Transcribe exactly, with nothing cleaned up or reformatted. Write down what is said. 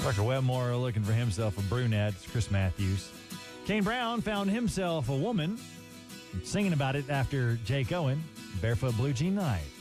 Rucker Wetmore looking for himself a brunette. It's Chris Matthews. Kane Brown found himself a woman, singing about it after Jake Owen, Barefoot Blue Jean Night.